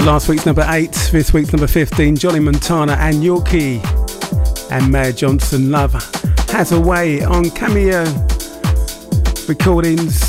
last week's number 8, this week's number 15, Johnny Montana and Yorkie and Mayor Johnson, Love Has a Way on Cameo Recordings.